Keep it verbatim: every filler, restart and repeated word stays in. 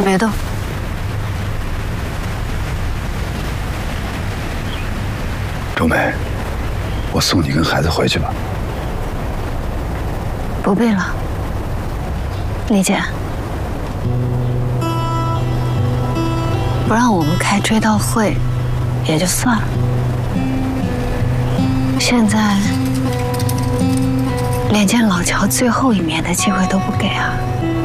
你别动。 周梅，我送你跟孩子回去吧。 不必了，李姐。不让我们开追悼会，也就算了。现在连见老乔最后一面的机会都不给啊！